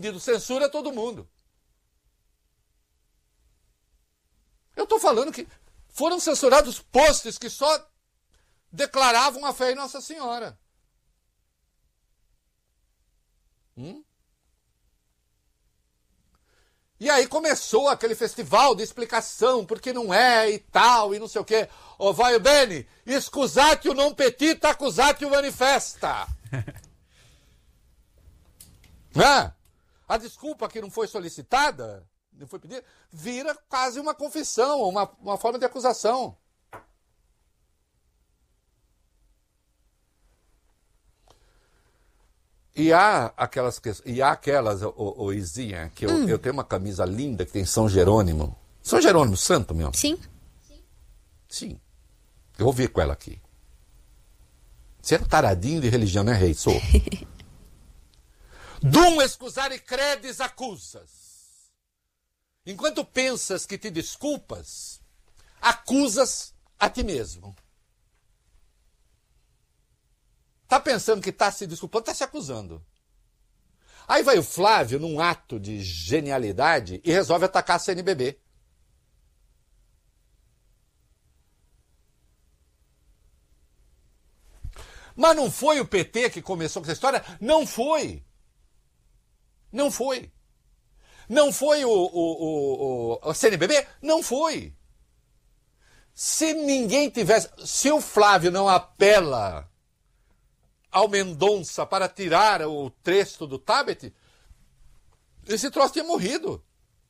pedindo censura a todo mundo. Eu estou falando que foram censurados posts que só declaravam a fé em Nossa Senhora. E aí começou aquele festival de explicação, porque não é e tal, e não sei o quê. Ó, vai bene, scusatio non petita, accusatio manifesta. A desculpa que não foi solicitada, não foi pedida, vira quase uma confissão, uma forma de acusação. E há aquelas, Izinha, que eu tenho uma camisa linda que tem São Jerônimo. São Jerônimo, santo mesmo. Sim. Sim. Eu vou vir com ela aqui. Você é um taradinho de religião, né, rei? Sou. Dum excusare credis accusas. Enquanto pensas que te desculpas, acusas a ti mesmo. Tá pensando que tá se desculpando, tá se acusando. Aí vai o Flávio, num ato de genialidade, e resolve atacar a CNBB. Mas não foi o PT que começou com essa história? Não foi. Não foi. Não foi o CNBB? Não foi. Se ninguém tivesse... Se o Flávio não apela ao Mendonça para tirar o trecho do Tabet, esse troço tinha morrido.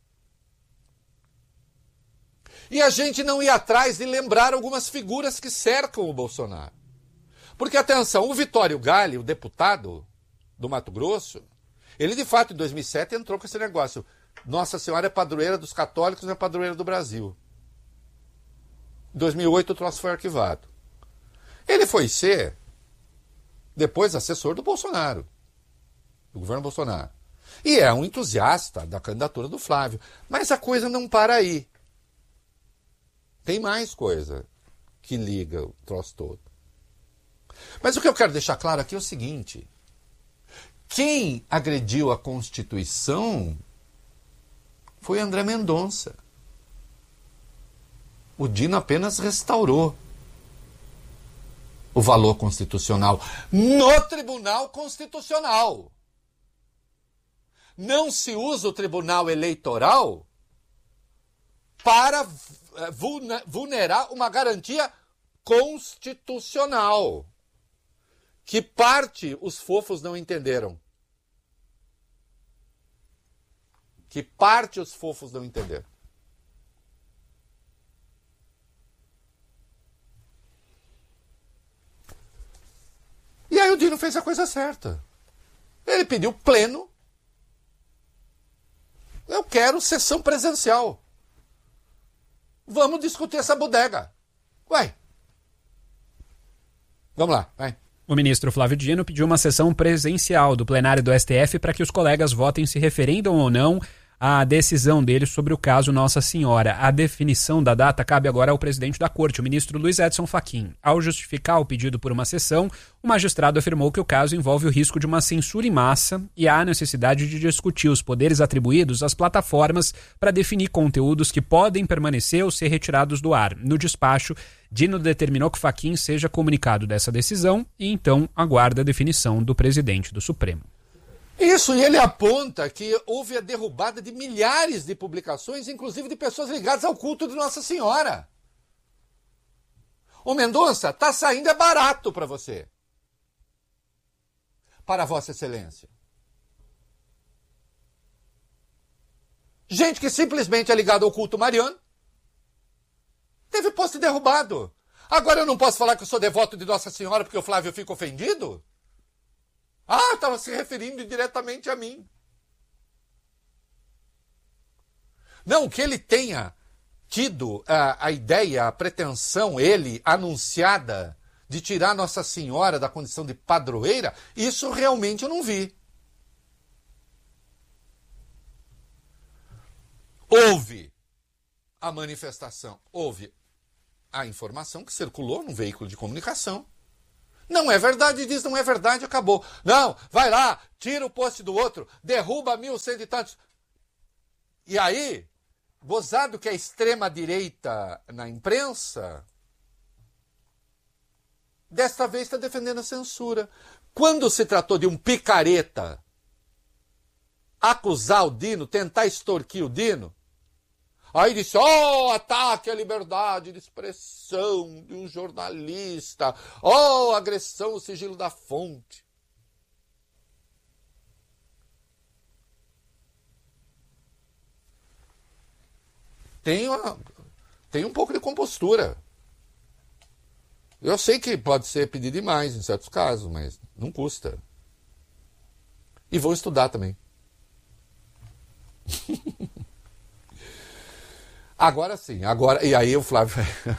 E a gente não ia atrás de lembrar algumas figuras que cercam o Bolsonaro. Porque, atenção, o Vitório Gale, o deputado do Mato Grosso, ele de fato em 2007 entrou com esse negócio. Nossa Senhora é padroeira dos católicos, não é padroeira do Brasil. Em 2008 o troço foi arquivado. Ele foi ser depois assessor do Bolsonaro, do governo Bolsonaro. E é um entusiasta da candidatura do Flávio. Mas a coisa não para aí. Tem mais coisa que liga o troço todo. Mas o que eu quero deixar claro aqui é o seguinte. Quem agrediu a Constituição foi André Mendonça. O Dino apenas restaurou o valor constitucional no Tribunal Constitucional. Não se usa o Tribunal Eleitoral para vulnerar uma garantia constitucional, que parte os fofos não entenderam. Que parte os fofos não entenderam. E aí o Dino fez a coisa certa. Ele pediu pleno. Eu quero sessão presencial. Vamos discutir essa bodega. Vai. Vamos lá, vai. O ministro Flávio Dino pediu uma sessão presencial do plenário do STF para que os colegas votem se referendam ou não à decisão dele sobre o caso Nossa Senhora. A definição da data cabe agora ao presidente da corte, o ministro Luiz Edson Fachin. Ao justificar o pedido por uma sessão, o magistrado afirmou que o caso envolve o risco de uma censura em massa e há necessidade de discutir os poderes atribuídos às plataformas para definir conteúdos que podem permanecer ou ser retirados do ar. No despacho, Dino determinou que Fachin seja comunicado dessa decisão e então aguarda a definição do presidente do Supremo. Isso, e ele aponta que houve a derrubada de milhares de publicações, inclusive de pessoas ligadas ao culto de Nossa Senhora. Ô Mendonça, tá saindo é barato para você. Para Vossa Excelência. Gente que simplesmente é ligada ao culto mariano, teve post derrubado. Agora eu não posso falar que eu sou devoto de Nossa Senhora porque o Flávio fica ofendido? Ah, estava se referindo diretamente a mim. Não, que ele tenha tido a ideia, a pretensão, ele, anunciada, de tirar Nossa Senhora da condição de padroeira, isso realmente eu não vi. Houve a manifestação, houve a informação que circulou num veículo de comunicação. Não é verdade, diz não é verdade, acabou. Não, vai lá, tira o post do outro, derruba 1.100 e tantos. E aí, gozado que a extrema-direita na imprensa, desta vez está defendendo a censura. Quando se tratou de um picareta acusar o Dino, tentar extorquir o Dino, aí disse, ataque à liberdade de expressão de um jornalista, agressão ao sigilo da fonte. Tem um pouco de compostura. Eu sei que pode ser pedir demais em certos casos, mas não custa. E vou estudar também. Agora sim, e aí o Flávio...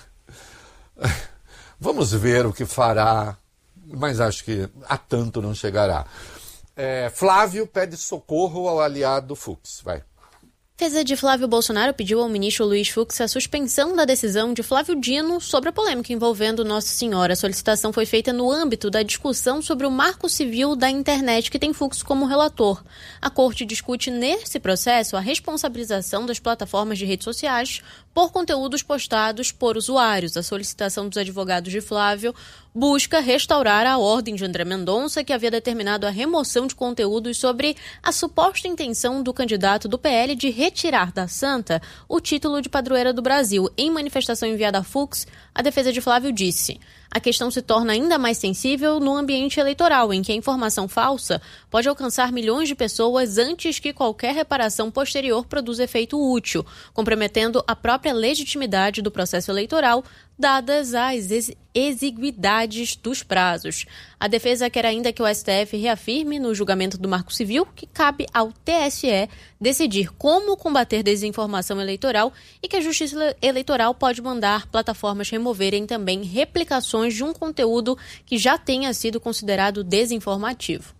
Vamos ver o que fará, mas acho que a tanto não chegará. Flávio pede socorro ao aliado Fux, vai. A defesa de Flávio Bolsonaro pediu ao ministro Luiz Fux a suspensão da decisão de Flávio Dino sobre a polêmica envolvendo Nossa Senhora. A solicitação foi feita no âmbito da discussão sobre o Marco Civil da Internet, que tem Fux como relator. A corte discute nesse processo a responsabilização das plataformas de redes sociais por conteúdos postados por usuários. A solicitação dos advogados de Flávio busca restaurar a ordem de André Mendonça, que havia determinado a remoção de conteúdos sobre a suposta intenção do candidato do PL de retirar da Santa o título de padroeira do Brasil. Em manifestação enviada a Fux, a defesa de Flávio disse: a questão se torna ainda mais sensível no ambiente eleitoral, em que a informação falsa pode alcançar milhões de pessoas antes que qualquer reparação posterior produza efeito útil, comprometendo a própria legitimidade do processo eleitoral, dadas as exiguidades dos prazos. A defesa quer ainda que o STF reafirme no julgamento do Marco Civil que cabe ao TSE decidir como combater desinformação eleitoral e que a Justiça Eleitoral pode mandar plataformas removerem também replicações de um conteúdo que já tenha sido considerado desinformativo.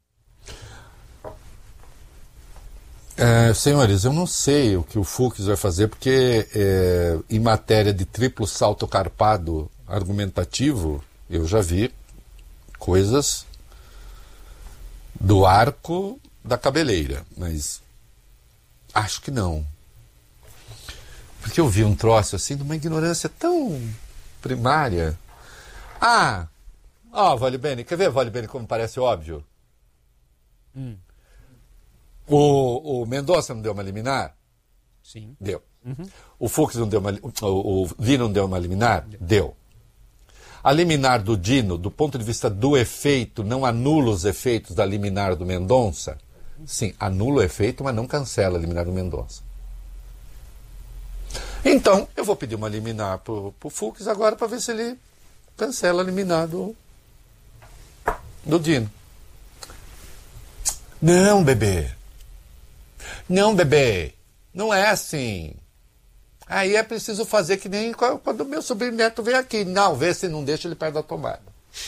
Senhores, eu não sei o que o Fux vai fazer, porque em matéria de triplo salto carpado argumentativo, eu já vi coisas do arco da cabeleira, mas acho que não. Porque eu vi um troço assim de uma ignorância tão primária. Vale Bene, quer ver, Vale Bene, como parece óbvio? O Mendonça não deu uma liminar? Sim. Deu. Uhum. O Fux não deu o Dino não deu uma liminar? Deu. A liminar do Dino, do ponto de vista do efeito, não anula os efeitos da liminar do Mendonça? Sim, anula o efeito, mas não cancela a liminar do Mendonça. Então, eu vou pedir uma liminar pro Fux agora para ver se ele cancela a liminar do Dino. Não, bebê. Não, bebê. Não é assim. Aí é preciso fazer que nem quando o meu sobrinho neto veio aqui. Não, vê se não deixa ele perto da tomada.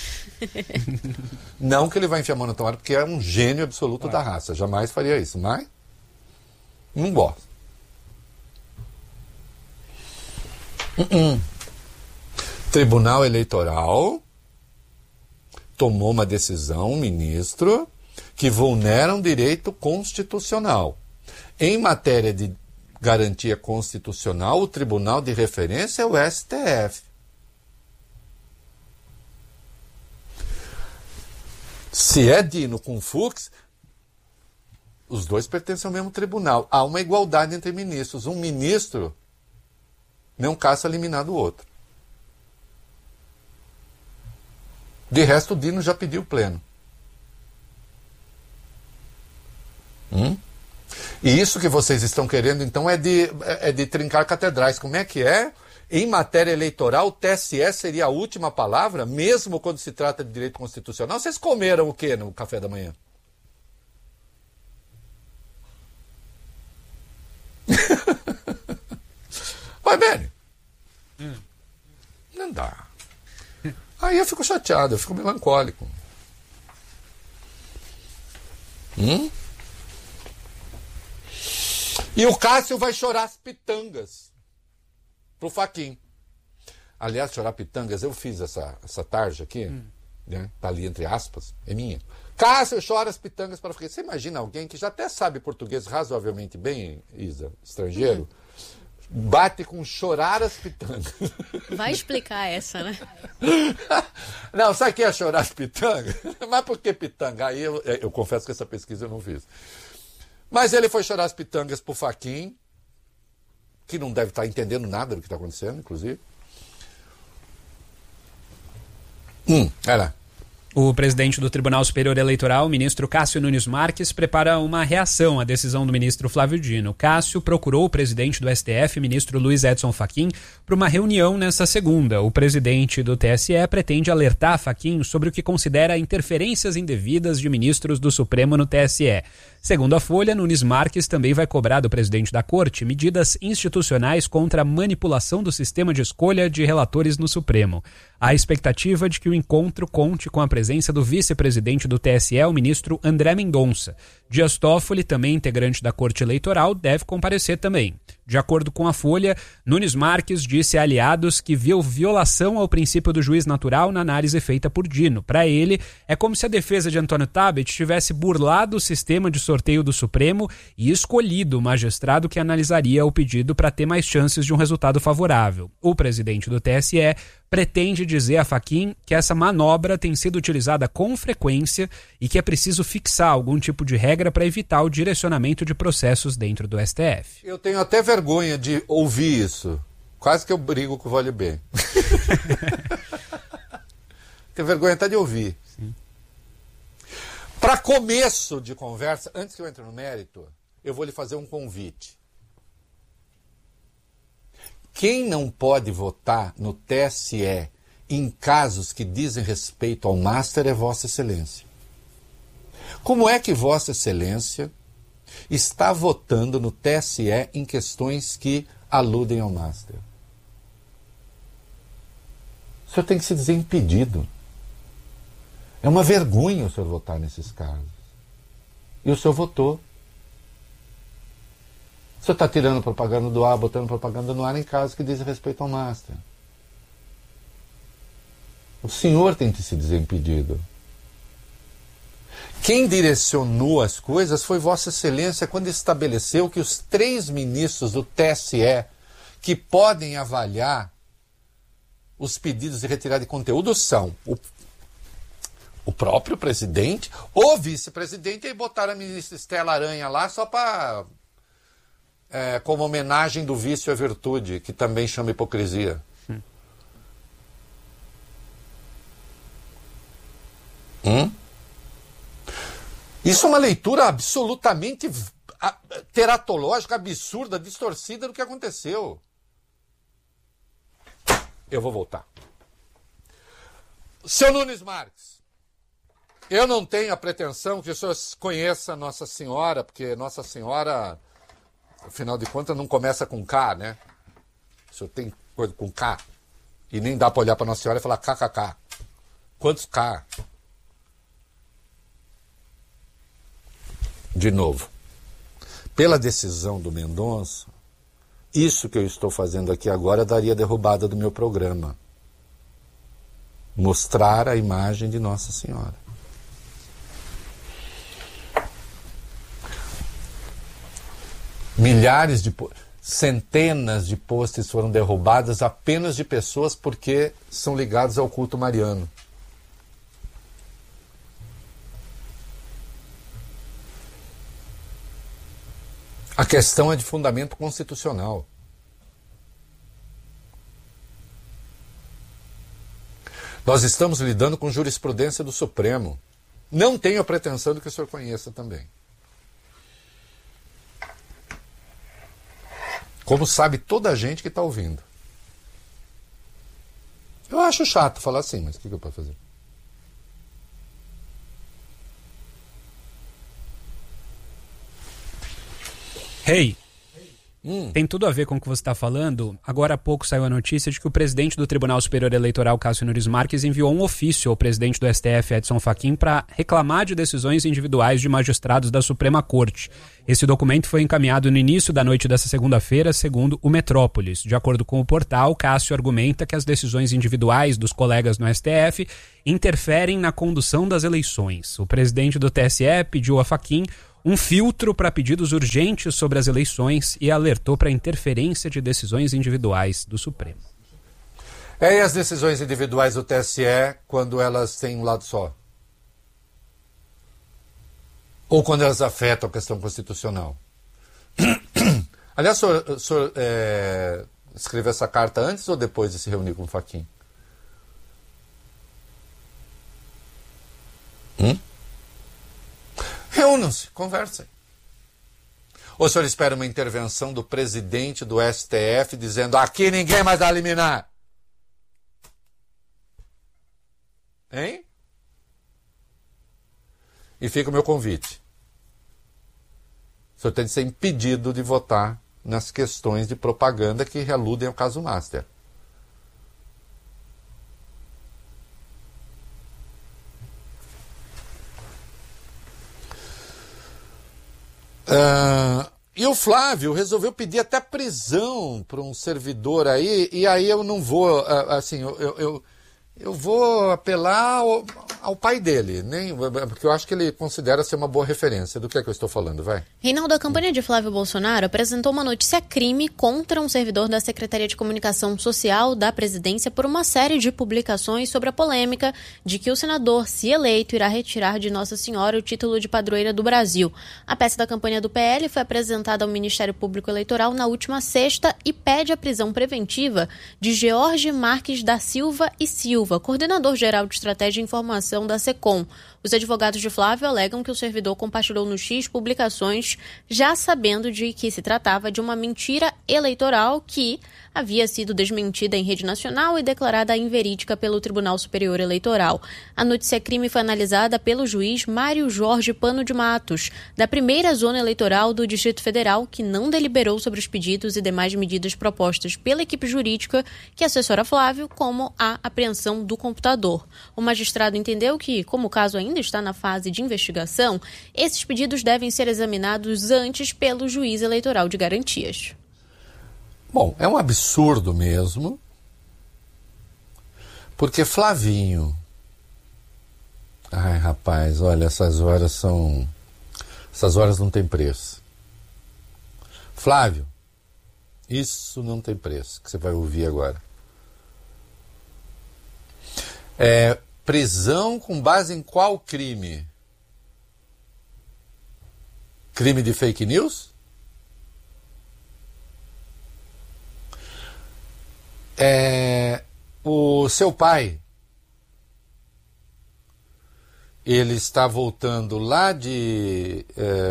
Não que ele vai enfiar a mão na tomada, porque é um gênio absoluto da raça. Jamais faria isso, mas não gosto. Tribunal Eleitoral tomou uma decisão, um ministro, que vulnera um direito constitucional. Em matéria de garantia constitucional, o tribunal de referência é o STF. Se é Dino com Fux, os dois pertencem ao mesmo tribunal. Há uma igualdade entre ministros. Um ministro não caça a liminar do outro. De resto, o Dino já pediu pleno. E isso que vocês estão querendo, então, é de trincar catedrais. Como é que é? Em matéria eleitoral, o TSE seria a última palavra, mesmo quando se trata de direito constitucional? Vocês comeram o quê no café da manhã? Vai, Beni. Não dá. Aí eu fico chateado, eu fico melancólico. E o Cássio vai chorar as pitangas pro Fachin. Aliás, chorar pitangas, eu fiz essa tarja aqui, né? Tá ali entre aspas, é minha. Cássio chora as pitangas para Faquin. Você imagina alguém que já até sabe português razoavelmente bem, Isa, estrangeiro, bate com chorar as pitangas. Vai explicar essa, né? Não, sabe o que é chorar as pitangas? Mas por que pitanga? Aí eu confesso que essa pesquisa eu não fiz. Mas ele foi chorar as pitangas pro Faquin, que não deve estar entendendo nada do que está acontecendo, inclusive. Era. O presidente do Tribunal Superior Eleitoral, o ministro Cássio Nunes Marques, prepara uma reação à decisão do ministro Flávio Dino. Cássio procurou o presidente do STF, ministro Luiz Edson Fachin, para uma reunião nesta segunda. O presidente do TSE pretende alertar Fachin sobre o que considera interferências indevidas de ministros do Supremo no TSE. Segundo a Folha, Nunes Marques também vai cobrar do presidente da Corte medidas institucionais contra a manipulação do sistema de escolha de relatores no Supremo. Há expectativa de que o encontro conte com a presença do vice-presidente do TSE, o ministro André Mendonça. Dias Toffoli, também integrante da Corte Eleitoral, deve comparecer também. De acordo com a Folha, Nunes Marques disse a aliados que viu violação ao princípio do juiz natural na análise feita por Dino. Para ele, é como se a defesa de Antônio Tabet tivesse burlado o sistema de sorteio do Supremo e escolhido o magistrado que analisaria o pedido para ter mais chances de um resultado favorável. O presidente do TSE pretende dizer a Fachin que essa manobra tem sido utilizada com frequência e que é preciso fixar algum tipo de regra para evitar o direcionamento de processos dentro do STF. Eu tenho até vergonha de ouvir isso. Quase que eu brigo com o Vale Bem. Tenho vergonha até de ouvir. Para começo de conversa, antes que eu entre no mérito, eu vou lhe fazer um convite. Quem não pode votar no TSE em casos que dizem respeito ao Master é Vossa Excelência. Como é que Vossa Excelência está votando no TSE em questões que aludem ao Master? O senhor tem que se dizer impedido. É uma vergonha o senhor votar nesses casos. E o senhor votou. O senhor está tirando propaganda do ar, botando propaganda no ar em casos que dizem respeito ao Master. O senhor tem que se dizer impedido. Quem direcionou as coisas foi Vossa Excelência quando estabeleceu que os 3 ministros do TSE que podem avaliar os pedidos de retirada de conteúdo são o próprio presidente, o vice-presidente, e botaram a ministra Estela Aranha lá só para... como homenagem do vício à virtude, que também chama hipocrisia. Isso é uma leitura absolutamente teratológica, absurda, distorcida do que aconteceu. Eu vou voltar. Seu Nunes Marques, eu não tenho a pretensão que o senhor conheça Nossa Senhora, porque Nossa Senhora... Afinal de contas, não começa com K, né? O senhor tem coisa com K. E nem dá para olhar para Nossa Senhora e falar KKK. Quantos K? De novo. Pela decisão do Mendonça, isso que eu estou fazendo aqui agora daria derrubada do meu programa. Mostrar a imagem de Nossa Senhora. Centenas de posts foram derrubadas apenas de pessoas porque são ligados ao culto mariano. A questão é de fundamento constitucional. Nós estamos lidando com jurisprudência do Supremo. Não tenho a pretensão de que o senhor conheça também. Como sabe toda a gente que está ouvindo. Eu acho chato falar assim, mas o que eu posso fazer? Hey. Tem tudo a ver com o que você está falando. Agora há pouco saiu a notícia de que o presidente do Tribunal Superior Eleitoral, Cássio Nunes Marques, enviou um ofício ao presidente do STF, Edson Fachin, para reclamar de decisões individuais de magistrados da Suprema Corte. Esse documento foi encaminhado no início da noite dessa segunda-feira, segundo o Metrópolis. De acordo com o portal, Cássio argumenta que as decisões individuais dos colegas no STF interferem na condução das eleições. O presidente do TSE pediu a Fachin um filtro para pedidos urgentes sobre as eleições e alertou para a interferência de decisões individuais do Supremo. E as decisões individuais do TSE, quando elas têm um lado só? Ou quando elas afetam a questão constitucional? Aliás, o senhor escreveu essa carta antes ou depois de se reunir com o Fachin? Reúnam-se, conversem. Ou o senhor espera uma intervenção do presidente do STF dizendo: aqui ninguém mais dá liminar? Hein? E fica o meu convite. O senhor tem de ser impedido de votar nas questões de propaganda que aludem ao caso Master. E o Flávio resolveu pedir até prisão para um servidor aí, e aí eu não vou, eu vou apelar ao pai dele, porque eu acho que ele considera ser uma boa referência. Do que é que eu estou falando, vai? Reinaldo, a campanha de Flávio Bolsonaro apresentou uma notícia-crime contra um servidor da Secretaria de Comunicação Social da Presidência por uma série de publicações sobre a polêmica de que o senador, se eleito, irá retirar de Nossa Senhora o título de padroeira do Brasil. A peça da campanha do PL foi apresentada ao Ministério Público Eleitoral na última sexta e pede a prisão preventiva de George Marques da Silva e Silva, coordenador-geral de Estratégia e Informação da SECOM. Os advogados de Flávio alegam que o servidor compartilhou no X publicações já sabendo de que se tratava de uma mentira eleitoral que havia sido desmentida em rede nacional e declarada inverídica pelo Tribunal Superior Eleitoral. A notícia-crime foi analisada pelo juiz Mário Jorge Pano de Matos, da primeira zona eleitoral do Distrito Federal, que não deliberou sobre os pedidos e demais medidas propostas pela equipe jurídica que assessora Flávio, como a apreensão do computador. O magistrado entendeu que, como o caso ainda está na fase de investigação, esses pedidos devem ser examinados antes pelo juiz eleitoral de garantias. Bom, é um absurdo mesmo, porque Flavinho... Ai, rapaz, olha, essas horas não tem preço. Flávio, isso não tem preço, que você vai ouvir agora. Prisão com base em qual crime? Crime de fake news? O seu pai, ele está voltando lá de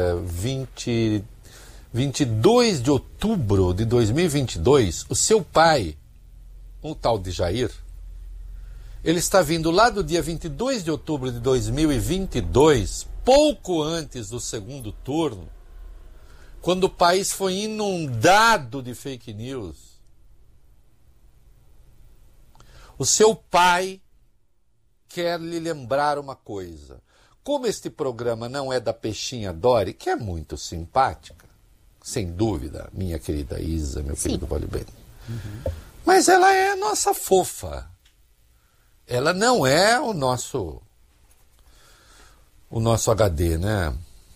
22 de outubro de 2022. O seu pai, um tal de Jair, ele está vindo lá do dia 22 de outubro de 2022, pouco antes do segundo turno, quando o país foi inundado de fake news. O seu pai quer lhe lembrar uma coisa. Como este programa não é da Peixinha Dori, que é muito simpática, sem dúvida, minha querida Isa, meu querido Vale Bem, mas ela é a nossa fofa. Ela não é o nosso HD, né?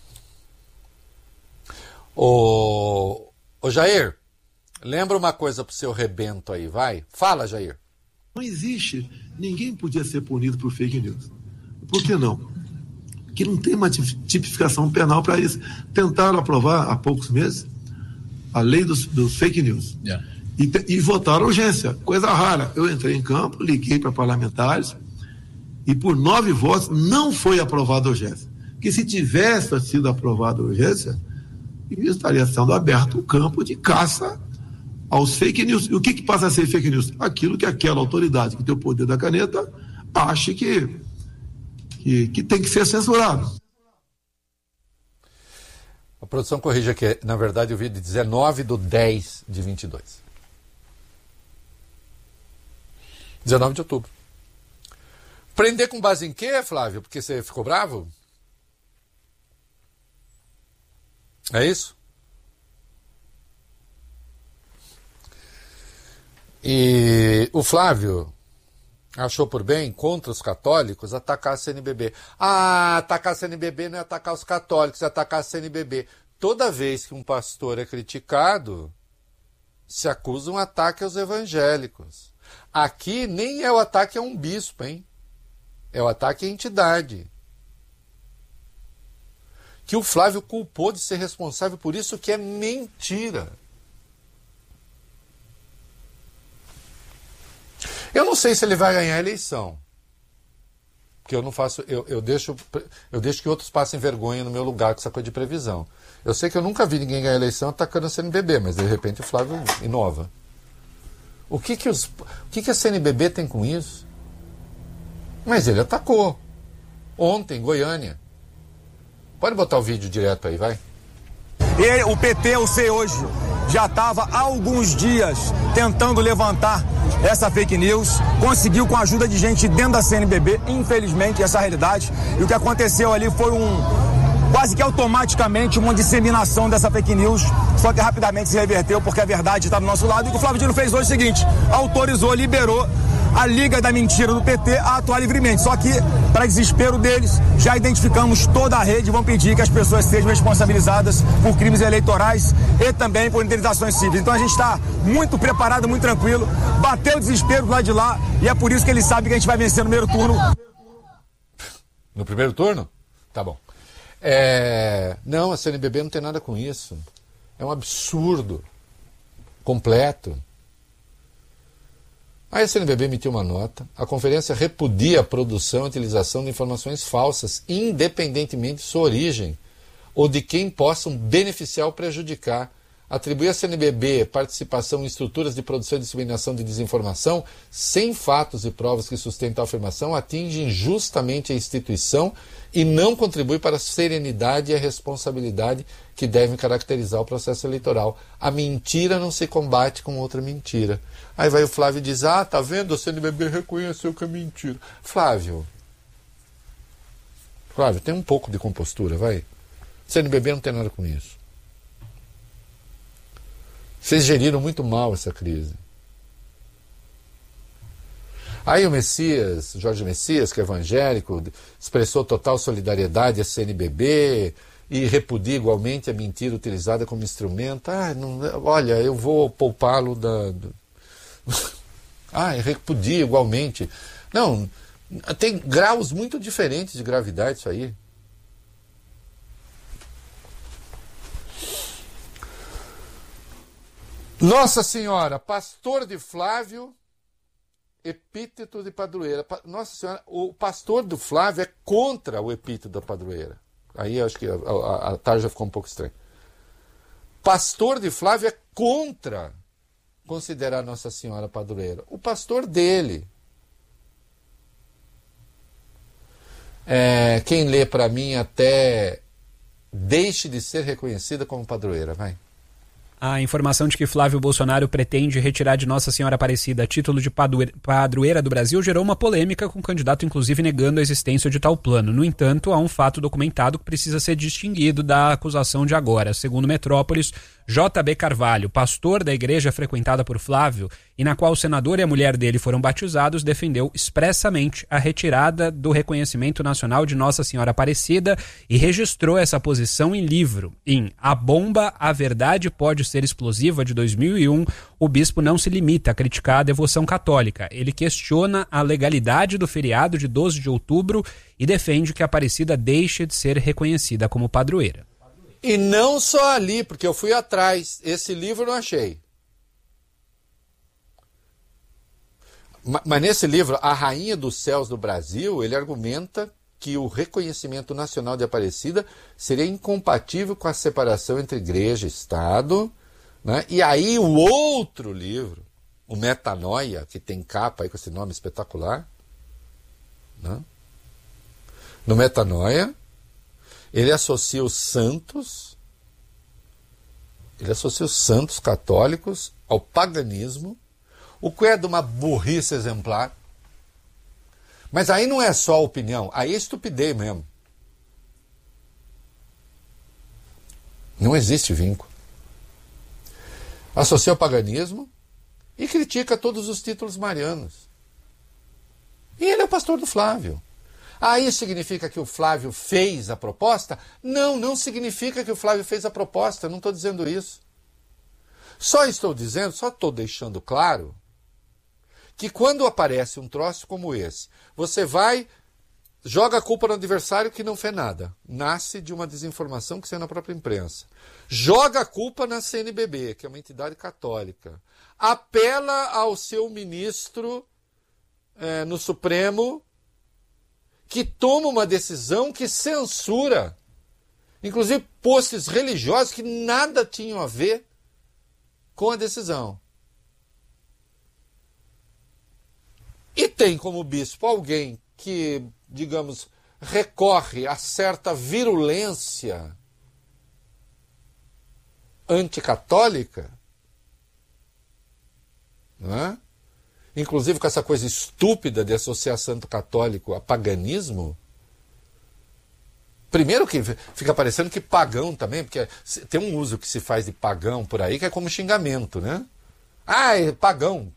Ô Jair, lembra uma coisa pro seu rebento aí, vai? Fala, Jair. Não existe, ninguém podia ser punido por fake news. Por que não? Porque não tem uma tipificação penal para isso. Tentaram aprovar há poucos meses a lei dos fake news. E votaram urgência, coisa rara. Eu entrei em campo, liguei para parlamentares e por 9 votos não foi aprovada a urgência. Porque se tivesse sido aprovada a urgência, estaria sendo aberto o campo de caça aos fake news. E o que passa a ser fake news? Aquilo que aquela autoridade que tem o poder da caneta acha que tem que ser censurado. A produção corrige aqui, na verdade eu vi de 19/10/22. 19 de outubro. Prender com base em quê, Flávio? Porque você ficou bravo? É isso? E o Flávio achou por bem, contra os católicos, atacar a CNBB. Ah, atacar a CNBB não é atacar os católicos, é atacar a CNBB. Toda vez que um pastor é criticado, se acusa um ataque aos evangélicos. Aqui nem é o ataque a um bispo, hein? É o ataque à entidade. Que o Flávio culpou de ser responsável por isso, que é mentira. Eu não sei se ele vai ganhar a eleição. Porque eu não faço. Eu deixo que outros passem vergonha no meu lugar com essa coisa de previsão. Eu sei que eu nunca vi ninguém ganhar a eleição atacando a CNBB, mas de repente o Flávio inova. O que a CNBB tem com isso? Mas ele atacou. Ontem, em Goiânia. Pode botar o vídeo direto aí, vai. E o PT, eu sei hoje, já estava há alguns dias tentando levantar essa fake news, conseguiu com a ajuda de gente dentro da CNBB, infelizmente, essa é a realidade. E o que aconteceu ali foi quase que automaticamente uma disseminação dessa fake news, só que rapidamente se reverteu porque a verdade está do nosso lado. E o que o Flávio Dino fez hoje é o seguinte: autorizou, liberou a Liga da Mentira do PT a atuar livremente. Só que, para desespero deles, já identificamos toda a rede e vão pedir que as pessoas sejam responsabilizadas por crimes eleitorais e também por indenizações civis. Então a gente está muito preparado, muito tranquilo, bateu o desespero do lado de lá e é por isso que eles sabem que a gente vai vencer no primeiro turno. No primeiro turno? Tá bom. Não, a CNBB não tem nada com isso. É um absurdo completo. Aí a CNBB emitiu uma nota. A conferência repudia a produção e utilização de informações falsas, independentemente de sua origem ou de quem possam beneficiar ou prejudicar. Atribui à CNBB participação em estruturas de produção e disseminação de desinformação sem fatos e provas que sustentam a afirmação atinge injustamente a instituição e não contribui para a serenidade e a responsabilidade que devem caracterizar o processo eleitoral. A mentira não se combate com outra mentira. Aí vai o Flávio e diz: tá vendo? A CNBB reconheceu que é mentira. Flávio, tem um pouco de compostura, vai. A CNBB não tem nada com isso. Vocês geriram muito mal essa crise. Aí o Jorge Messias, que é evangélico, expressou total solidariedade à CNBB e repudia igualmente a mentira utilizada como instrumento. Olha, eu vou poupá-lo repudia igualmente. Não, tem graus muito diferentes de gravidade isso aí. Nossa Senhora, pastor de Flávio, epíteto de padroeira. Nossa Senhora, o pastor do Flávio é contra o epíteto da padroeira. Aí eu acho que a tarja ficou um pouco estranha. Pastor de Flávio é contra considerar Nossa Senhora padroeira. O pastor dele. Quem lê para mim até deixe de ser reconhecida como padroeira, vai. A informação de que Flávio Bolsonaro pretende retirar de Nossa Senhora Aparecida título de padroeira do Brasil gerou uma polêmica, com o candidato inclusive negando a existência de tal plano. No entanto, há um fato documentado que precisa ser distinguido da acusação de agora. Segundo Metrópolis, J.B. Carvalho, pastor da igreja frequentada por Flávio e na qual o senador e a mulher dele foram batizados, defendeu expressamente a retirada do reconhecimento nacional de Nossa Senhora Aparecida e registrou essa posição em livro. Em A Bomba, a Verdade Pode Ser Explosiva, de 2001, o bispo não se limita a criticar a devoção católica. Ele questiona a legalidade do feriado de 12 de outubro e defende que a Aparecida deixe de ser reconhecida como padroeira. E não só ali, porque eu fui atrás. Esse livro eu não achei. Mas nesse livro, A Rainha dos Céus do Brasil, ele argumenta que o reconhecimento nacional de Aparecida seria incompatível com a separação entre igreja e Estado, né? E aí o outro livro, o Metanoia, que tem capa aí com esse nome espetacular, né? No Metanoia, ele associa os santos Ele associa os santos católicos ao paganismo, o que é de uma burrice exemplar. Mas aí não é só opinião, aí é estupidez mesmo. Não existe vínculo. Associa ao paganismo e critica todos os títulos marianos. E ele é o pastor do Flávio. Isso significa que o Flávio fez a proposta? Não, não significa que o Flávio fez a proposta, não estou dizendo isso. Só estou deixando claro que quando aparece um troço como esse, você joga a culpa no adversário que não fez nada. Nasce de uma desinformação que saiu na própria imprensa. Joga a culpa na CNBB, que é uma entidade católica. Apela ao seu ministro no Supremo, que toma uma decisão que censura, inclusive posts religiosos que nada tinham a ver com a decisão. E tem como bispo alguém que, digamos, recorre a certa virulência anticatólica, não é? Inclusive com essa coisa estúpida de associar santo católico a paganismo. Primeiro que fica parecendo que pagão também, porque tem um uso que se faz de pagão por aí que é como xingamento, né? É pagão.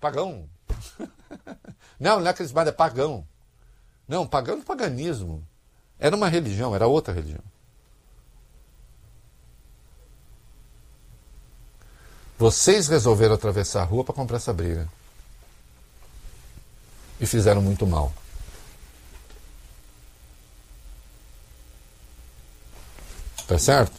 Não é crismado, é pagão. Não, pagão é paganismo. Era uma religião, era outra religião. Vocês resolveram atravessar a rua para comprar essa briga. E fizeram muito mal. Tá certo?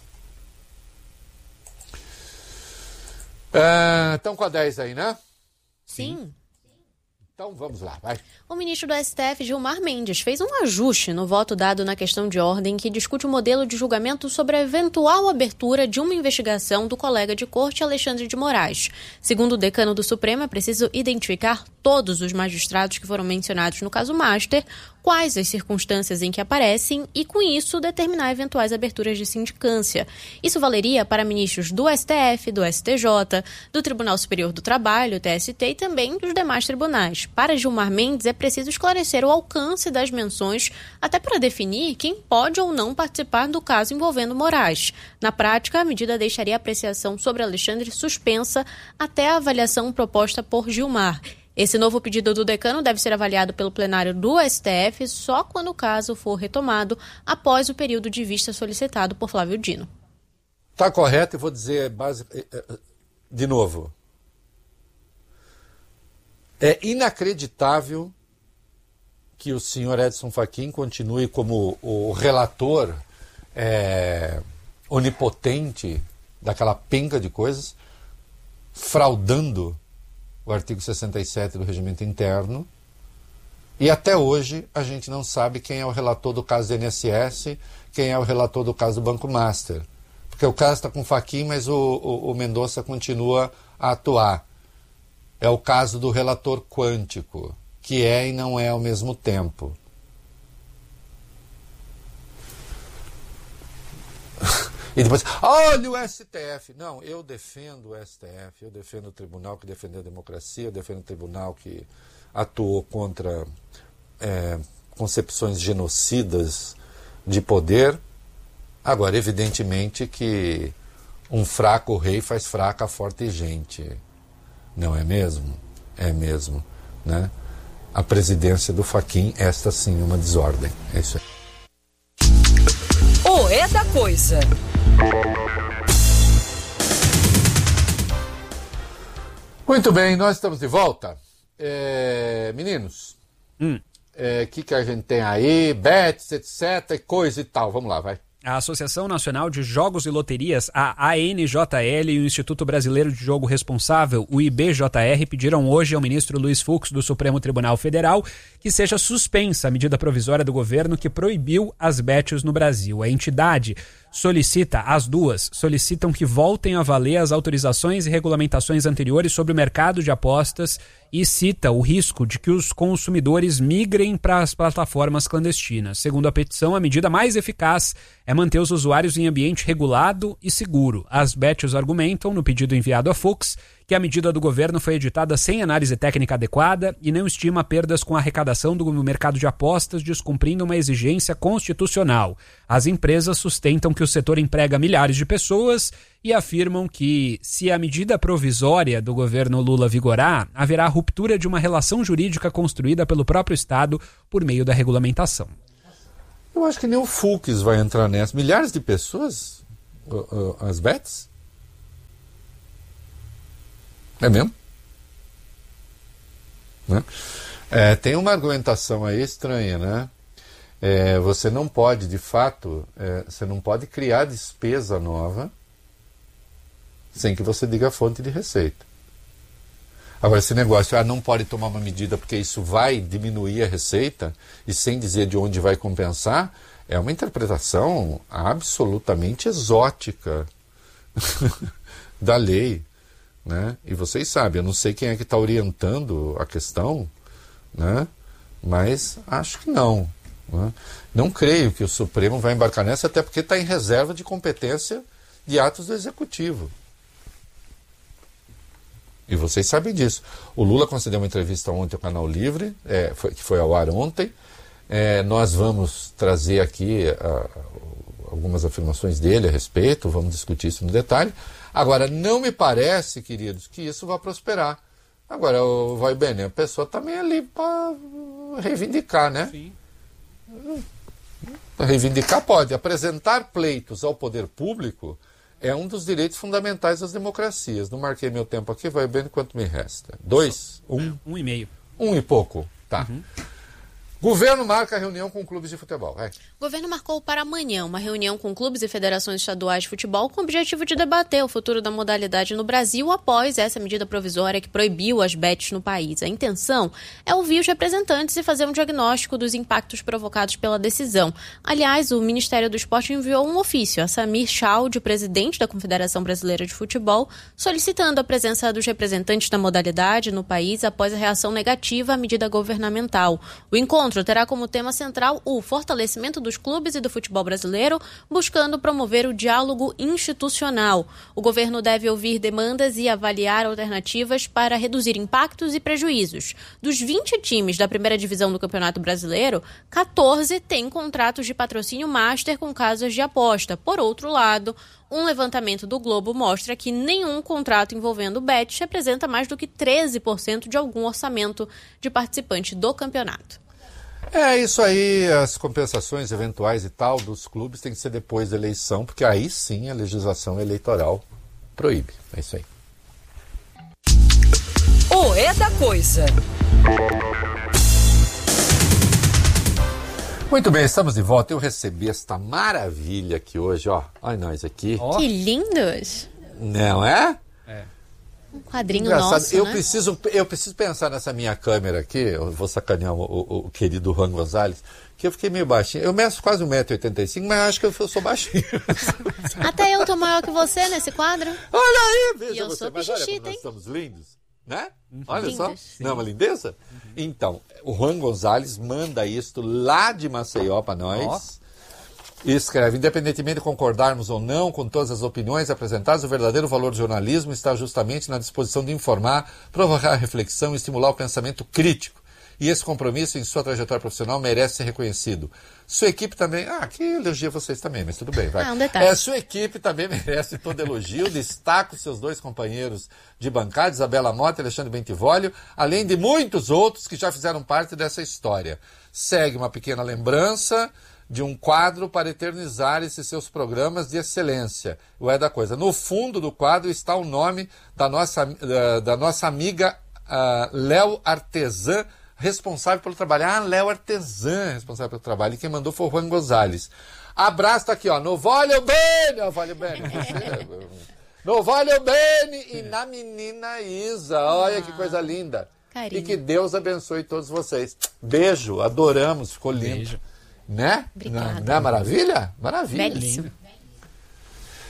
Estão com a 10 aí, né? Sim. Então vamos lá, vai. O ministro do STF, Gilmar Mendes, fez um ajuste no voto dado na questão de ordem que discute o modelo de julgamento sobre a eventual abertura de uma investigação do colega de corte Alexandre de Moraes. Segundo o decano do Supremo, é preciso identificar todos os magistrados que foram mencionados no caso Master, quais as circunstâncias em que aparecem e, com isso, determinar eventuais aberturas de sindicância. Isso valeria para ministros do STF, do STJ, do Tribunal Superior do Trabalho, TST, e também dos demais tribunais. Para Gilmar Mendes, é preciso esclarecer o alcance das menções, até para definir quem pode ou não participar do caso envolvendo Moraes. Na prática, a medida deixaria a apreciação sobre Alexandre suspensa até a avaliação proposta por Gilmar. Esse novo pedido do decano deve ser avaliado pelo plenário do STF só quando o caso for retomado após o período de vista solicitado por Flávio Dino. Está correto, e vou dizer de novo. É inacreditável que o senhor Edson Fachin continue como o relator onipotente daquela penca de coisas, fraudando o artigo 67 do regimento interno, e até hoje a gente não sabe quem é o relator do caso do INSS, quem é o relator do caso do Banco Master, porque o caso está com o Fachin, mas o Mendonça continua a atuar. É o caso do relator quântico, que é e não é ao mesmo tempo. E depois, olha o STF. Não, eu defendo o STF, eu defendo o tribunal que defendeu a democracia, eu defendo o tribunal que atuou contra concepções genocidas de poder. Agora, evidentemente que um fraco rei faz fraca a forte gente. Não é mesmo? É mesmo, né? A presidência do Fachin, esta sim, uma desordem. É isso aí. É da coisa. Muito bem, nós estamos de volta. Meninos, que a gente tem aí? Bets, etc, coisa e tal. Vamos lá, vai. A Associação Nacional de Jogos e Loterias, a ANJL, e o Instituto Brasileiro de Jogo Responsável, o IBJR, pediram hoje ao ministro Luiz Fux, do Supremo Tribunal Federal, que seja suspensa a medida provisória do governo que proibiu as bets no Brasil. A entidade solicitam que voltem a valer as autorizações e regulamentações anteriores sobre o mercado de apostas e cita o risco de que os consumidores migrem para as plataformas clandestinas. Segundo a petição, a medida mais eficaz é manter os usuários em ambiente regulado e seguro. As bets argumentam, no pedido enviado à Fux, que a medida do governo foi editada sem análise técnica adequada e não estima perdas com a arrecadação do mercado de apostas, descumprindo uma exigência constitucional. As empresas sustentam que o setor emprega milhares de pessoas e afirmam que, se a medida provisória do governo Lula vigorar, haverá ruptura de uma relação jurídica construída pelo próprio Estado por meio da regulamentação. Eu acho que nem o Fux vai entrar nessa. Milhares de pessoas, as bets? É mesmo? Né? Tem uma argumentação aí estranha, né? Você não pode, de fato, você não pode criar despesa nova sem que você diga a fonte de receita. Agora, esse negócio, não pode tomar uma medida porque isso vai diminuir a receita e sem dizer de onde vai compensar, é uma interpretação absolutamente exótica da lei. Né? E vocês sabem, eu não sei quem é que está orientando a questão, né? Mas acho que não. Né? Não creio que o Supremo vai embarcar nessa, até porque está em reserva de competência de atos do Executivo. E vocês sabem disso. O Lula concedeu uma entrevista ontem ao Canal Livre, que foi ao ar ontem. Nós vamos trazer aqui algumas afirmações dele a respeito, vamos discutir isso no detalhe. Agora, não me parece, queridos, que isso vai prosperar. Agora, vai bem, né? A pessoa também é ali para reivindicar, né? Sim. Reivindicar pode. Apresentar pleitos ao poder público é um dos direitos fundamentais das democracias. Não marquei meu tempo aqui, vai bem quanto me resta. 2? 1? 1,5. 1 e pouco, tá. Governo marca reunião com clubes de futebol. O governo marcou para amanhã uma reunião com clubes e federações estaduais de futebol com o objetivo de debater o futuro da modalidade no Brasil após essa medida provisória que proibiu as bets no país. A intenção é ouvir os representantes e fazer um diagnóstico dos impactos provocados pela decisão. Aliás, o Ministério do Esporte enviou um ofício a Samir Chaldi, presidente da Confederação Brasileira de Futebol, solicitando a presença dos representantes da modalidade no país após a reação negativa à medida governamental. O encontro terá como tema central o fortalecimento dos clubes e do futebol brasileiro, buscando promover o diálogo institucional. O governo deve ouvir demandas e avaliar alternativas para reduzir impactos e prejuízos. Dos 20 times da primeira divisão do Campeonato Brasileiro, 14 têm contratos de patrocínio master com casas de aposta. Por outro lado, um levantamento do Globo mostra que nenhum contrato envolvendo bets representa mais do que 13% de algum orçamento de participante do campeonato. Isso aí, as compensações eventuais e tal dos clubes tem que ser depois da eleição, porque aí sim a legislação eleitoral proíbe. É isso aí. O É da Coisa. Muito bem, estamos de volta. Eu recebi esta maravilha aqui hoje, ó. Olha nós aqui. Que lindos! Não é? Um quadrinho engraçado. nosso, eu né? preciso pensar nessa minha câmera aqui, eu vou sacanear o querido Juan Gonzalez, que eu fiquei meio baixinho. Eu meço quase 1,85 m, mas acho que eu sou baixinho. Até eu tô maior que você nesse quadro. Olha aí, veja E eu você. sou Mas olha como pichichita, nós hein? estamos lindos, né? Olha Lindos. só, não é uma lindeza? Então, o Juan Gonzalez manda isto lá de Maceió para nós. E escreve: independentemente de concordarmos ou não com todas as opiniões apresentadas, o verdadeiro valor do jornalismo está justamente na disposição de informar, provocar reflexão e estimular o pensamento crítico. E esse compromisso em sua trajetória profissional merece ser reconhecido. Sua equipe também... que elogia vocês também, mas tudo bem, vai. Um detalhe. Sua equipe também merece todo elogio. Destaco seus dois companheiros de bancada, Isabela Mota e Alexandre Bentivolio, além de muitos outros que já fizeram parte dessa história. Segue uma pequena lembrança de um quadro para eternizar esses seus programas de excelência. O É da Coisa. No fundo do quadro está o nome da nossa amiga Léo Artesã, responsável pelo trabalho. Léo Artesã, responsável pelo trabalho. E quem mandou foi o Juan Gonzalez. Abraço, tá aqui, ó. No voglio bene, voglio bene. No voglio bene e na menina Isa. Olha que coisa linda. Carinho. E que Deus abençoe todos vocês. Beijo, adoramos, ficou lindo. Beijo. Né? Obrigada. Não é maravilha? Maravilha. Belíssimo.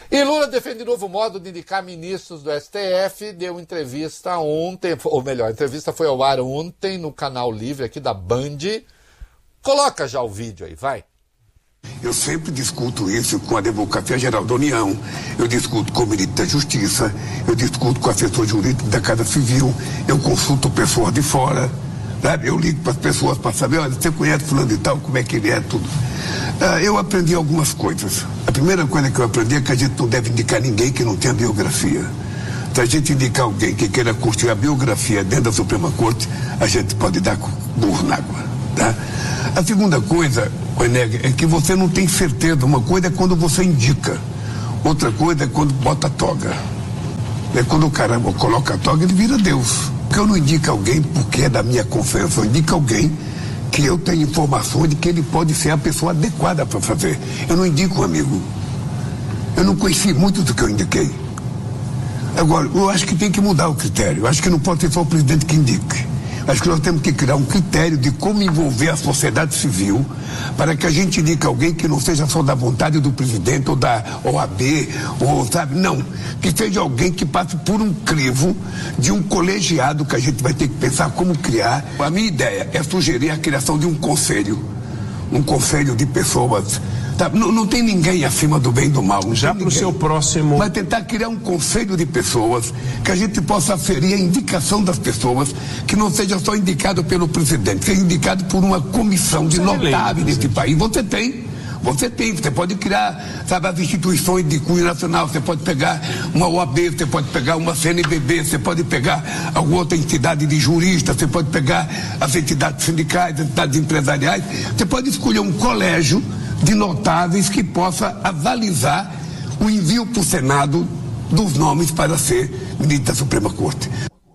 E Lula defende novo modo de indicar ministros do STF, deu entrevista ontem, ou melhor, a entrevista foi ao ar ontem no Canal Livre aqui da Band. Coloca já o vídeo aí, vai. Eu sempre discuto isso com a Advocacia Geral da União, eu discuto com o Ministro da Justiça, eu discuto com o assessor jurídico da Casa Civil, eu consulto pessoas de fora, sabe? Eu ligo para as pessoas para saber, olha, você conhece fulano e tal, como é que ele é, tudo. Eu aprendi algumas coisas. A primeira coisa que eu aprendi é que a gente não deve indicar ninguém que não tenha biografia. Se a gente indicar alguém que queira construir a biografia dentro da Suprema Corte, a gente pode dar burro na água, tá? A segunda coisa, Eneg, é que você não tem certeza. Uma coisa é quando você indica, outra coisa é quando bota a toga. É quando o cara coloca a toga, ele vira Deus. Porque eu não indico alguém porque é da minha confiança, eu indico alguém que eu tenho informações de que ele pode ser a pessoa adequada para fazer. Eu não indico um amigo. Eu não conheci muito do que eu indiquei. Agora, eu acho que tem que mudar o critério. Eu acho que não pode ser só o presidente que indique. Acho que nós temos que criar um critério de como envolver a sociedade civil para que a gente indique alguém que não seja só da vontade do presidente ou da OAB, ou sabe, não. Que seja alguém que passe por um crivo de um colegiado que a gente vai ter que pensar como criar. A minha ideia é sugerir a criação de um conselho de pessoas. Tá? Não tem ninguém acima do bem e do mal. Já para o seu próximo... Vai tentar criar um conselho de pessoas que a gente possa aferir a indicação das pessoas, que não seja só indicado pelo presidente, seja indicado por uma comissão de notáveis nesse país. Você pode criar, sabe, as instituições de cunho nacional, você pode pegar uma OAB, você pode pegar uma CNBB, você pode pegar alguma outra entidade de juristas, você pode pegar as entidades sindicais, as entidades empresariais, você pode escolher um colégio de notáveis que possa avalizar o envio para o Senado dos nomes para ser ministro da Suprema Corte.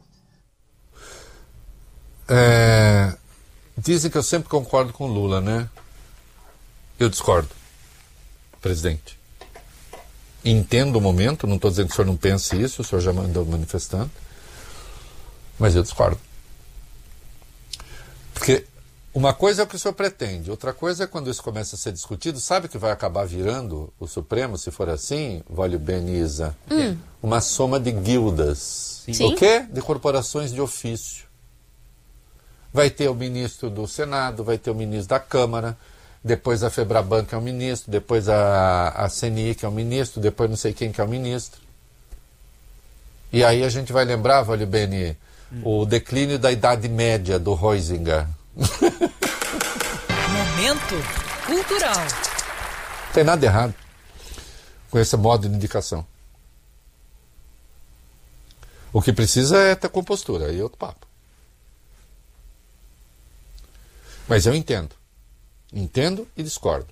Dizem que eu sempre concordo com Lula, né? Eu discordo, presidente. Entendo o momento, não estou dizendo que o senhor não pense isso, o senhor já mandou manifestando, mas eu discordo. Porque uma coisa é o que o senhor pretende, outra coisa é quando isso começa a ser discutido, sabe que vai acabar virando o Supremo, se for assim, Vólio Beniza, uma soma de guildas. Sim. O quê? De corporações de ofício. Vai ter o ministro do Senado, vai ter o ministro da Câmara, depois a Febraban que é o ministro, depois a CNI que é o ministro, depois não sei quem que é o ministro. E aí a gente vai lembrar, Vólio Beni, o declínio da Idade Média do Huizinga. Momento cultural. Não tem nada errado com esse modo de indicação. O que precisa é ter compostura, aí é outro papo. Mas eu entendo. Entendo e discordo.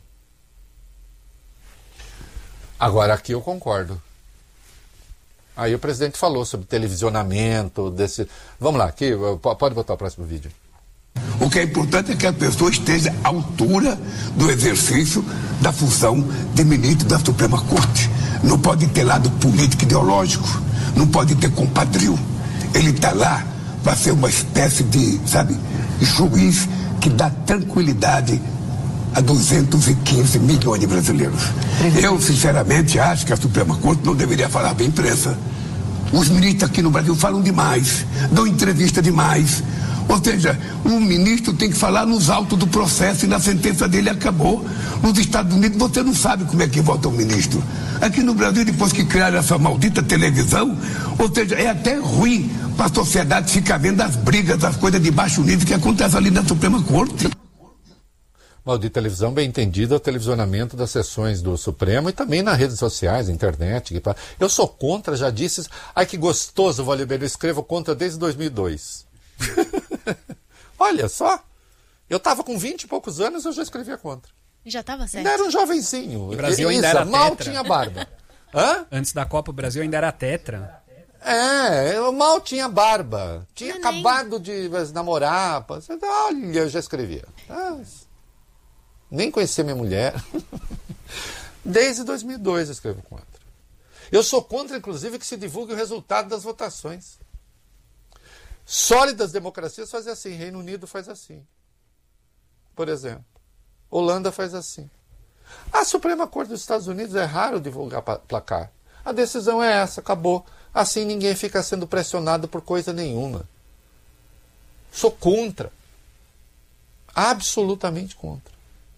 Agora aqui eu concordo. Aí o presidente falou sobre televisionamento desse... Vamos lá, aqui, pode botar o próximo vídeo. O que é importante é que a pessoa esteja à altura do exercício da função de ministro da Suprema Corte. Não pode ter lado político ideológico, não pode ter compadrio. Ele está lá para ser uma espécie de, sabe, juiz que dá tranquilidade a 215 milhões de brasileiros. Eu, sinceramente, acho que a Suprema Corte não deveria falar bem imprensa. Os ministros aqui no Brasil falam demais, dão entrevista demais. Ou seja, um ministro tem que falar nos autos do processo e na sentença dele acabou. Nos Estados Unidos você não sabe como é que vota um ministro. Aqui no Brasil, depois que criaram essa maldita televisão, ou seja, é até ruim para a sociedade ficar vendo as brigas, as coisas de baixo nível que acontecem ali na Suprema Corte. Maldita televisão, bem entendido, é o televisionamento das sessões do Supremo e também nas redes sociais, internet. Eu sou contra, já disse. Ai, que gostoso, Vólio Beni, eu escrevo contra desde 2002. Olha só, eu estava com 20 e poucos anos, eu já escrevia contra. Já estava certo. Ainda era um jovencinho. O Brasil ainda era mal tetra. Tinha barba. Hã? Antes da Copa, o Brasil ainda era tetra. Eu mal tinha barba. Tinha acabado de namorar. Olha, eu já escrevia. Nem conhecia minha mulher. Desde 2002 eu escrevo contra. Eu sou contra, inclusive, que se divulgue o resultado das votações. Sólidas democracias fazem assim. Reino Unido faz assim. Por exemplo. Holanda faz assim. A Suprema Corte dos Estados Unidos é raro divulgar placar. A decisão é essa, acabou. Assim ninguém fica sendo pressionado por coisa nenhuma. Sou contra. Absolutamente contra.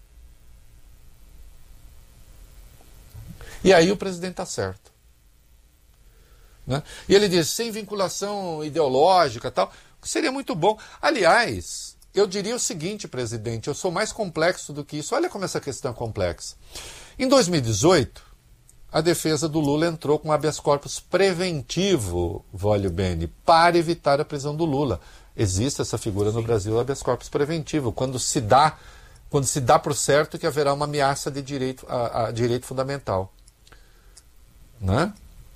E aí o presidente está certo. Né? E ele diz, sem vinculação ideológica e tal, seria muito bom. Aliás, eu diria o seguinte, presidente, eu sou mais complexo do que isso. Olha como essa questão é complexa. Em 2018, a defesa do Lula entrou com habeas corpus preventivo, Vólio Bene, para evitar a prisão do Lula. Existe essa figura no Brasil, habeas corpus preventivo, quando se dá por certo que haverá uma ameaça de direito, a direito fundamental. Né?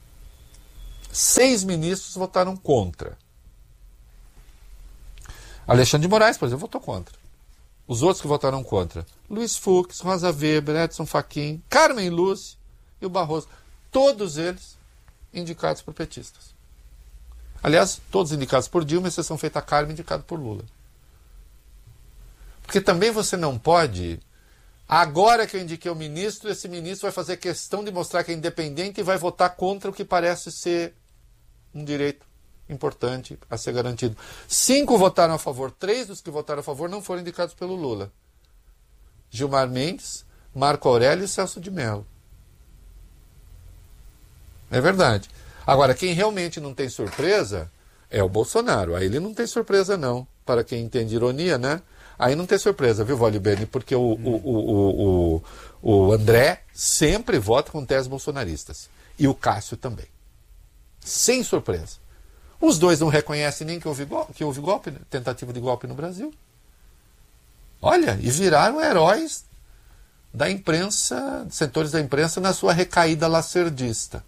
6 ministros votaram contra. Alexandre de Moraes, por exemplo, votou contra. Os outros que votaram contra, Luiz Fux, Rosa Weber, Edson Fachin, Carmen Lúcia e o Barroso, todos eles indicados por petistas. Aliás, todos indicados por Dilma, exceção feita a Carmen, indicado por Lula. Porque também você não pode, agora que eu indiquei o ministro, esse ministro vai fazer questão de mostrar que é independente e vai votar contra o que parece ser um direito importante a ser garantido. 5 votaram a favor, 3 dos que votaram a favor não foram indicados pelo Lula. Gilmar Mendes, Marco Aurélio e Celso de Mello. É verdade. Agora, quem realmente não tem surpresa é o Bolsonaro. Aí ele não tem surpresa, não. Para quem entende ironia, né? Aí não tem surpresa, viu, Vólio Bene? Porque o André sempre vota com teses bolsonaristas. E o Cássio também. Sem surpresa. Os dois não reconhecem nem que houve golpe, tentativa de golpe no Brasil. Olha, e viraram heróis da imprensa, setores da imprensa, na sua recaída lacerdista.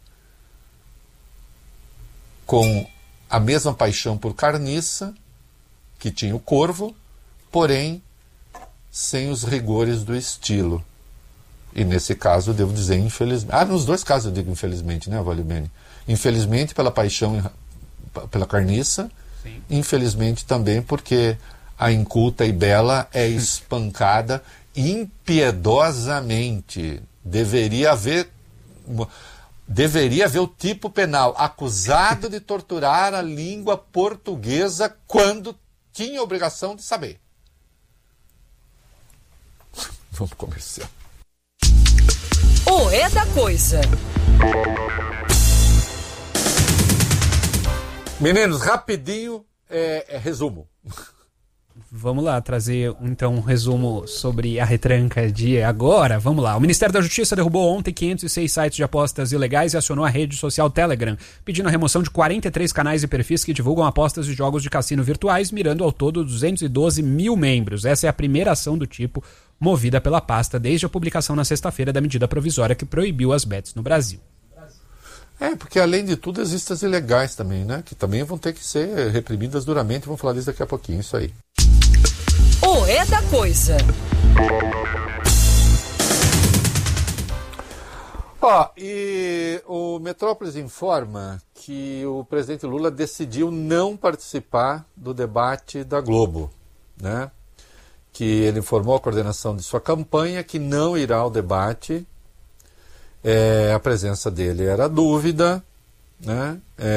Com a mesma paixão por carniça que tinha o Corvo, porém sem os rigores do estilo. E nesse caso, eu devo dizer, infelizmente... nos dois casos eu digo infelizmente, né, Vólio Bene? Infelizmente pela paixão pela carniça, sim. Infelizmente também porque a inculta e bela é espancada impiedosamente. Deveria haver o tipo penal, acusado de torturar a língua portuguesa quando tinha obrigação de saber. Vamos comercial. O É da Coisa. Meninos, rapidinho, resumo. Vamos lá, trazer então um resumo sobre a retranca de agora. Vamos lá. O Ministério da Justiça derrubou ontem 506 sites de apostas ilegais e acionou a rede social Telegram, pedindo a remoção de 43 canais e perfis que divulgam apostas de jogos de cassino virtuais, mirando ao todo 212 mil membros. Essa é a primeira ação do tipo movida pela pasta desde a publicação na sexta-feira da medida provisória que proibiu as bets no Brasil. Porque além de tudo existem as ilegais também, né? Que também vão ter que ser reprimidas duramente. Vamos falar disso daqui a pouquinho, isso aí. O É da Coisa. E o Metrópolis informa que o presidente Lula decidiu não participar do debate da Globo, né? Que ele informou a coordenação de sua campanha que não irá ao debate. A presença dele era dúvida, né?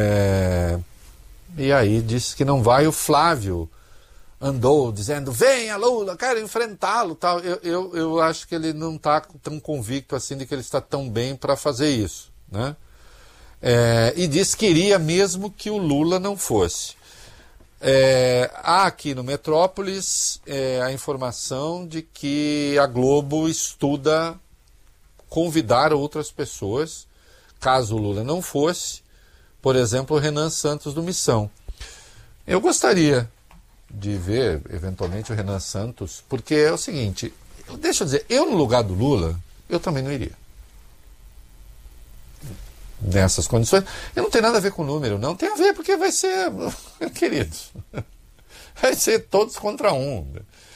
E aí disse que não vai. O Flávio andou dizendo, venha Lula, quero enfrentá-lo, tal. Eu acho que ele não está tão convicto assim de que ele está tão bem para fazer isso, né? E disse que iria mesmo que o Lula não fosse. Há aqui no Metrópolis a informação de que a Globo estuda convidar outras pessoas, caso o Lula não fosse, por exemplo, o Renan Santos do Missão. Eu gostaria de ver, eventualmente, o Renan Santos, porque é o seguinte, deixa eu dizer, eu no lugar do Lula, eu também não iria. Nessas condições, eu não tenho nada a ver com o número, não, tem a ver, porque vai ser, queridos, vai ser todos contra um.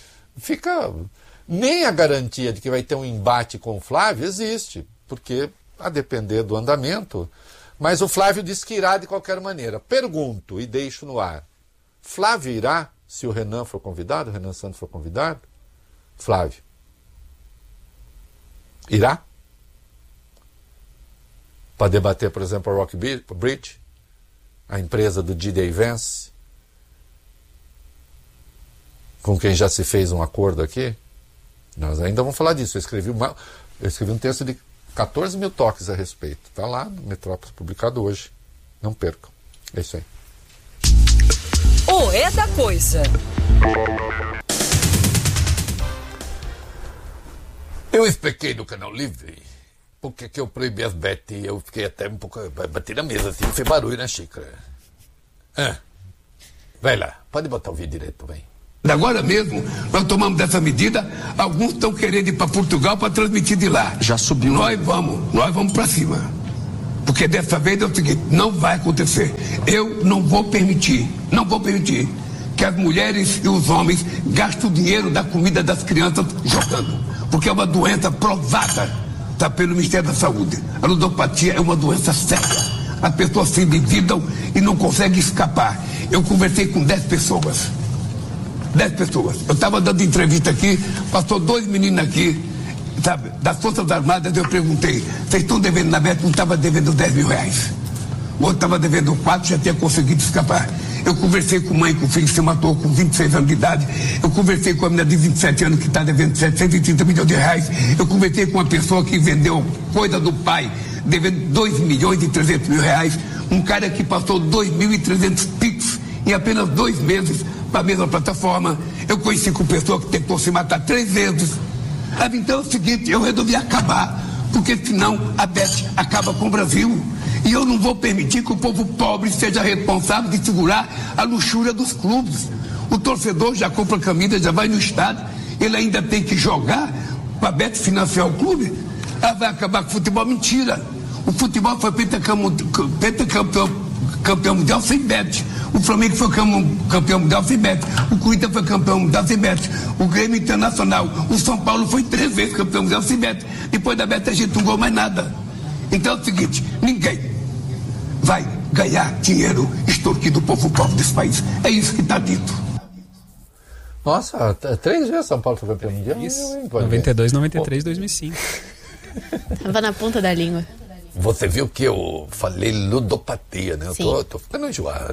Nem a garantia de que vai ter um embate com o Flávio existe, porque a depender do andamento, mas o Flávio disse que irá de qualquer maneira. Pergunto e deixo no ar, Flávio irá se o Renan for convidado, o Renan Santos for convidado? Flávio. Irá? Para debater, por exemplo, a Rockbridge, a empresa do D.J. Vance, com quem já se fez um acordo aqui. Nós ainda vamos falar disso. Eu escrevi um texto de 14 mil toques a respeito. Está lá no Metrópolis, publicado hoje. Não percam. É isso aí. O É da Coisa. Eu expliquei no Canal Livre porque que eu proibi as bets e eu fiquei até um pouco... Bati na mesa assim, fez barulho na xícara. Vai lá, pode botar o vídeo direito, vem. Agora mesmo, nós tomamos dessa medida, alguns estão querendo ir para Portugal para transmitir de lá. Já subiu. Nós vamos para cima. Porque dessa vez é o seguinte, não vai acontecer. Eu não vou permitir que as mulheres e os homens gastem o dinheiro da comida das crianças jogando. Porque é uma doença provada, tá, pelo Ministério da Saúde. A ludopatia é uma doença séria. As pessoas se endividam e não conseguem escapar. Eu conversei com 10 pessoas. 10 pessoas. Eu estava dando entrevista aqui, passou 2 meninos aqui, sabe, das Forças Armadas, eu perguntei, vocês estão devendo na Bet? Um estava devendo 10 mil reais. O outro estava devendo 4, já tinha conseguido escapar. Eu conversei com mãe, com o filho que se matou com 26 anos de idade. Eu conversei com a menina de 27 anos que está devendo 730 milhões de reais. Eu conversei com uma pessoa que vendeu coisa do pai, devendo 2 milhões e 300 mil reais. Um cara que passou 2.300 pix em apenas 2 meses para a mesma plataforma. Eu conheci com pessoa que tentou se matar 3 vezes. Então é o seguinte, eu resolvi acabar, porque senão a Bet acaba com o Brasil. E eu não vou permitir que o povo pobre seja responsável de segurar a luxúria dos clubes. O torcedor já compra camisa, já vai no estádio, ele ainda tem que jogar para a Bet financiar o clube. Vai acabar com o futebol, mentira. O futebol foi campeão mundial sem Bet. O Flamengo foi campeão mundial sem Bet. O Corinthians foi campeão mundial sem Bet. O Grêmio Internacional. O São Paulo foi 3 vezes campeão mundial sem Bet. Depois da Bet a gente não ganhou mais nada. Então é o seguinte, ninguém vai ganhar dinheiro extorquindo o povo pobre desse país. É isso que está dito. Nossa, 3 vezes São Paulo foi campeão mundial? Isso, 92, 93, 2005. Tava na ponta da língua. Você viu que eu falei ludopatia, né? Eu tô ficando enjoado.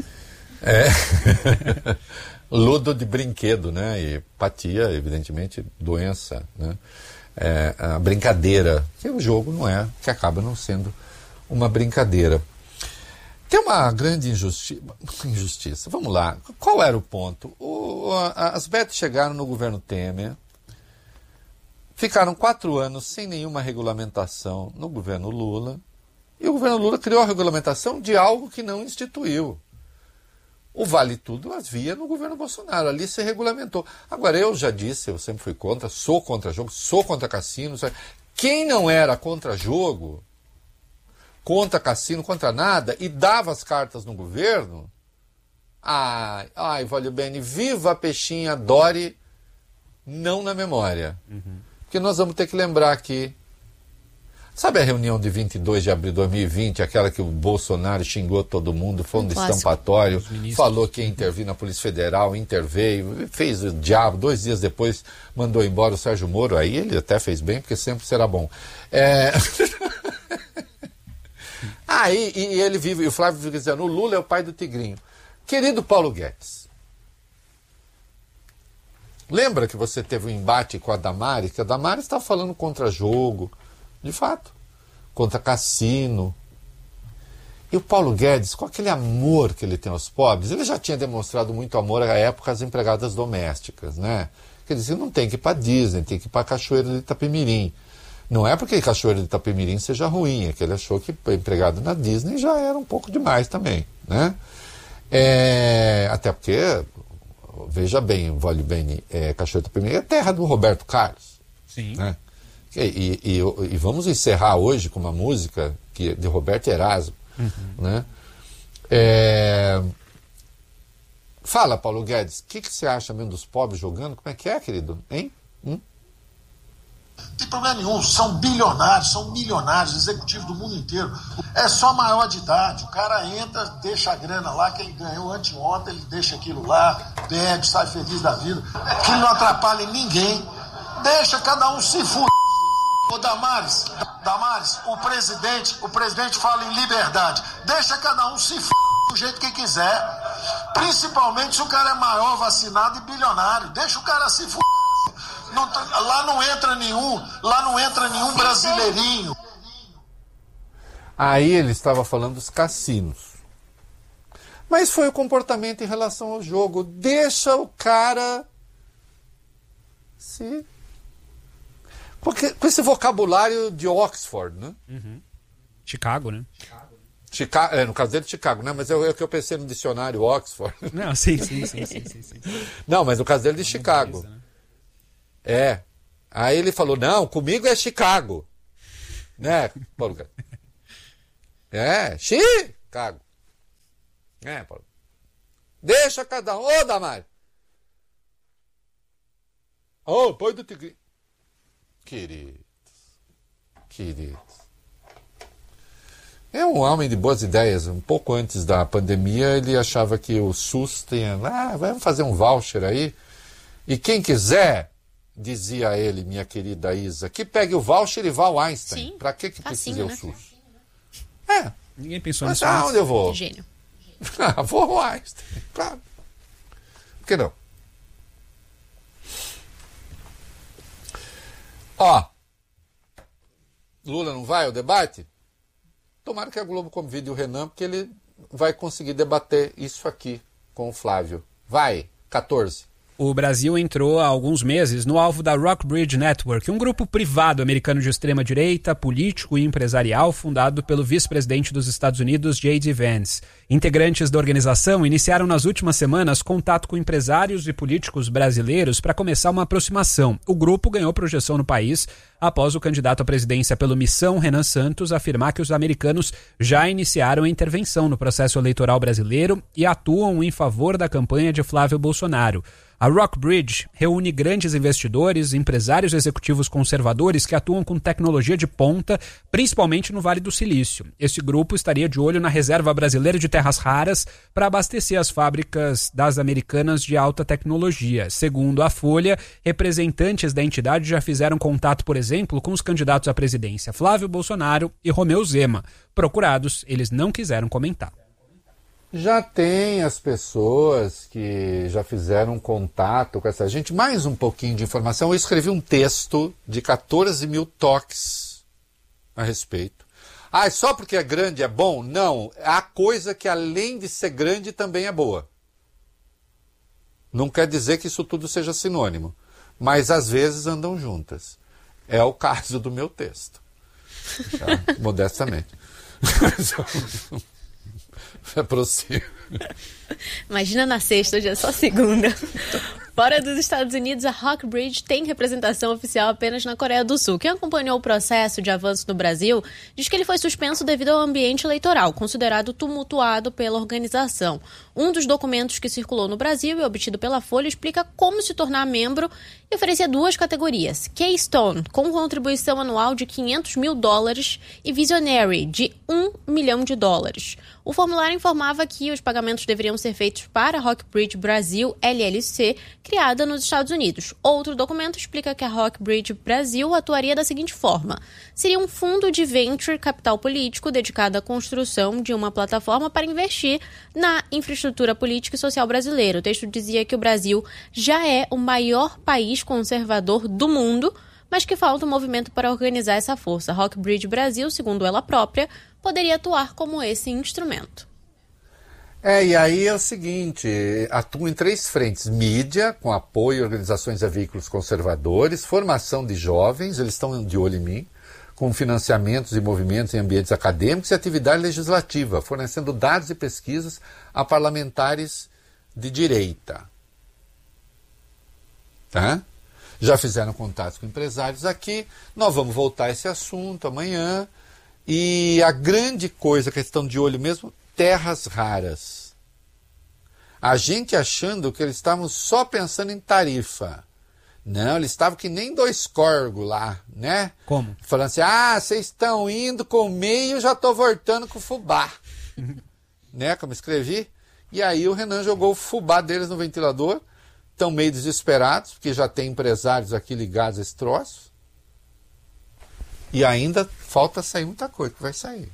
Ludo de brinquedo, né? E patia, evidentemente, doença, né? A brincadeira, que o jogo não é, que acaba não sendo uma brincadeira. Tem uma grande injustiça. Vamos lá. Qual era o ponto? As bets chegaram no governo Temer, ficaram 4 anos sem nenhuma regulamentação no governo Lula, e o governo Lula criou a regulamentação de algo que não instituiu. O Vale Tudo havia no governo Bolsonaro, ali se regulamentou. Agora, eu já disse, eu sempre fui contra, sou contra jogo, sou contra cassino. Quem não era contra jogo, contra cassino, contra nada, e dava as cartas no governo, ai, Valeu Bene, viva a peixinha, adore, não na memória. Porque nós vamos ter que lembrar que, sabe a reunião de 22 de abril de 2020, aquela que o Bolsonaro xingou todo mundo, foi um destampatório, falou que ia intervir na Polícia Federal, interveio, fez o diabo, 2 dias depois mandou embora o Sérgio Moro, aí ele até fez bem, porque sempre será bom. E ele vive, e o Flávio fica dizendo, o Lula é o pai do Tigrinho. Querido Paulo Guedes, lembra que você teve um embate com a Damares, que a Damares estava falando contra jogo, de fato, contra cassino. E o Paulo Guedes, com aquele amor que ele tem aos pobres, ele já tinha demonstrado muito amor à época às empregadas domésticas, né? Quer dizer, não tem que ir para Disney, tem que ir para Cachoeira de Itapemirim. Não é porque Cachoeira de Itapemirim seja ruim, é que ele achou que empregado na Disney já era um pouco demais também, né? Até porque, veja bem, Valeu Bene, Cachoeira de Itapemirim é terra do Roberto Carlos. Sim. Né? E vamos encerrar hoje com uma música de Roberto Erasmo. Né? Fala, Paulo Guedes, o que você acha mesmo dos pobres jogando? Como é que é, querido? Hein? Não tem problema nenhum, são bilionários, são milionários, executivos do mundo inteiro. É só maior de idade, o cara entra, deixa a grana lá que ele ganhou anteontem, ele deixa aquilo lá, bebe, sai feliz da vida, que não atrapalha ninguém, deixa cada um se fuder. Ô Damares, o presidente fala em liberdade. Deixa cada um se f*** do jeito que quiser. Principalmente se o cara é maior, vacinado e bilionário. Deixa o cara se f***. Lá não entra nenhum brasileirinho. Aí ele estava falando dos cassinos. Mas foi o comportamento em relação ao jogo. Deixa o cara se... Porque, com esse vocabulário de Oxford, né? Uhum. Chicago, né? No caso dele, Chicago, né? Mas é o que eu pensei no dicionário Oxford. Não, sim. Não, mas no caso dele, de Chicago. Né? É. Aí ele falou, não, comigo é Chicago. Né, Paulo? Chicago. Paulo. Deixa cada um. Ô, Damares. Põe do Tigre. Queridos. É um homem de boas ideias. Um pouco antes da pandemia, ele achava que o SUS tinha... vamos fazer um voucher aí. E quem quiser, dizia ele, minha querida Isa, que pegue o voucher e vá ao Einstein. Para que precisa o SUS? Ninguém pensou nisso. Mas onde eu vou? Gênio. Vou ao Einstein, claro. Por que não? Lula não vai ao debate? Tomara que a Globo convide o Renan, porque ele vai conseguir debater isso aqui com o Flávio. Vai, 14. O Brasil entrou há alguns meses no alvo da Rockbridge Network, um grupo privado americano de extrema-direita, político e empresarial fundado pelo vice-presidente dos Estados Unidos, J.D. Vance. Integrantes da organização iniciaram nas últimas semanas contato com empresários e políticos brasileiros para começar uma aproximação. O grupo ganhou projeção no país após o candidato à presidência pelo Missão, Renan Santos, afirmar que os americanos já iniciaram a intervenção no processo eleitoral brasileiro e atuam em favor da campanha de Flávio Bolsonaro. A Rockbridge reúne grandes investidores, empresários executivos conservadores que atuam com tecnologia de ponta, principalmente no Vale do Silício. Esse grupo estaria de olho na reserva brasileira de terras raras para abastecer as fábricas das americanas de alta tecnologia. Segundo a Folha, representantes da entidade já fizeram contato, por exemplo, com os candidatos à presidência Flávio Bolsonaro e Romeu Zema. Procurados, eles não quiseram comentar. Já tem as pessoas que já fizeram contato com essa gente. Mais um pouquinho de informação. Eu escrevi um texto de 14 mil toques a respeito. Só porque é grande é bom? Não. Há coisa que além de ser grande também é boa. Não quer dizer que isso tudo seja sinônimo. Mas às vezes andam juntas. É o caso do meu texto. Tá? Modestamente. Prossigo. Imagina na sexta, hoje é só segunda. Fora dos Estados Unidos, a Rockbridge tem representação oficial apenas na Coreia do Sul. Quem acompanhou o processo de avanço no Brasil diz que ele foi suspenso devido ao ambiente eleitoral, considerado tumultuado pela organização. Um dos documentos que circulou no Brasil e obtido pela Folha explica como se tornar membro e oferecia 2 categorias. Keystone, com contribuição anual de $500 mil, e Visionary, de $1 milhão. O formulário informava que os pagamentos deveriam ser feitos para a Rockbridge Brasil LLC, criada nos Estados Unidos. Outro documento explica que a Rockbridge Brasil atuaria da seguinte forma: seria um fundo de venture capital político dedicado à construção de uma plataforma para investir na infraestrutura política e social brasileira. O texto dizia que o Brasil já é o maior país conservador do mundo, mas que falta um movimento para organizar essa força. A Rockbridge Brasil, segundo ela própria, poderia atuar como esse instrumento. E aí é o seguinte, atua em 3 frentes: mídia, com apoio a organizações a veículos conservadores, formação de jovens, eles estão de olho em mim, com financiamentos e movimentos em ambientes acadêmicos, e atividade legislativa, fornecendo dados e pesquisas a parlamentares de direita. Tá? Já fizeram contatos com empresários aqui, nós vamos voltar a esse assunto amanhã. E a grande coisa que eles estão de olho mesmo, terras raras. A gente achando que eles estavam só pensando em tarifa. Não, eles estavam que nem 2 corgos lá, né? Como? Falando assim, vocês estão indo com o meio, já estou voltando com o fubá. Né, como escrevi. E aí o Renan jogou o fubá deles no ventilador. Estão meio desesperados, porque já tem empresários aqui ligados a esse troço. E ainda falta sair muita coisa que vai sair.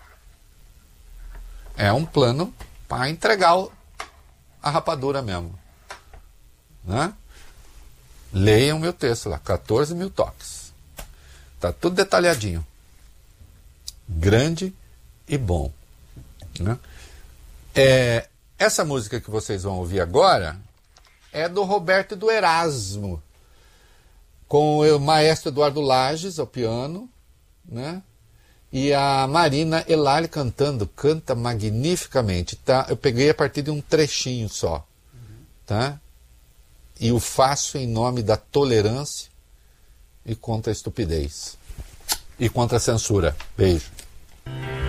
É um plano para entregar a rapadura mesmo. Né? Leiam meu texto lá, 14 mil toques. Tá tudo detalhadinho. Grande e bom. Né? Essa música que vocês vão ouvir agora é do Roberto e do Erasmo, com o maestro Eduardo Lages ao piano, né? E a Marina Elali cantando, canta magnificamente, tá? Eu peguei a partir de um trechinho só, tá? E o faço em nome da tolerância e contra a estupidez e contra a censura. Beijo.